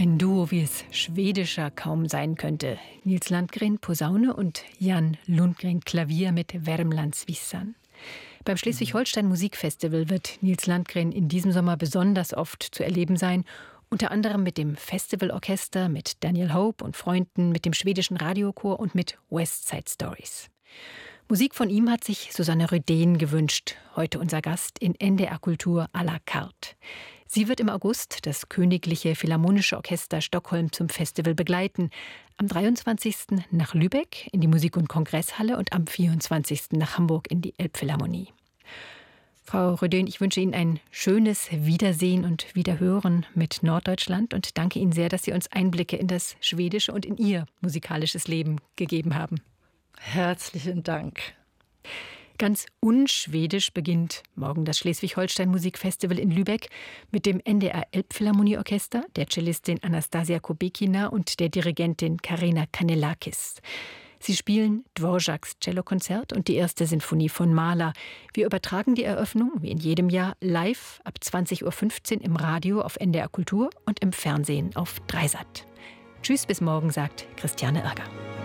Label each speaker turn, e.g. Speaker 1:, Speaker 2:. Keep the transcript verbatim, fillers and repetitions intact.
Speaker 1: Ein Duo, wie es schwedischer kaum sein könnte. Nils Landgren Posaune und Jan Lundgren Klavier mit Värmlandsvisan. Beim Schleswig-Holstein Musikfestival wird Nils Landgren in diesem Sommer besonders oft zu erleben sein. Unter anderem mit dem Festivalorchester, mit Daniel Hope und Freunden, mit dem schwedischen Radiochor und mit West Side Stories. Musik von ihm hat sich Susanne Rödén gewünscht. Heute unser Gast in N D R Kultur à la carte. Sie wird im August das Königliche Philharmonische Orchester Stockholm zum Festival begleiten. Am dreiundzwanzigsten nach Lübeck in die Musik- und Kongresshalle und am vierundzwanzigsten nach Hamburg in die Elbphilharmonie. Frau Rödén, ich wünsche Ihnen ein schönes Wiedersehen und Wiederhören mit Norddeutschland und danke Ihnen sehr, dass Sie uns Einblicke in das schwedische und in Ihr musikalisches Leben gegeben haben.
Speaker 2: Herzlichen Dank.
Speaker 1: Ganz unschwedisch beginnt morgen das Schleswig-Holstein Musikfestival in Lübeck mit dem N D R Elbphilharmonieorchester, der Cellistin Anastasia Kubekina und der Dirigentin Karina Kanellakis. Sie spielen Dvořáks Cellokonzert und die erste Sinfonie von Mahler. Wir übertragen die Eröffnung, wie in jedem Jahr, live ab zwanzig Uhr fünfzehn im Radio auf N D R Kultur und im Fernsehen auf Dreisat. Tschüss, bis morgen, sagt Christiane Oerger.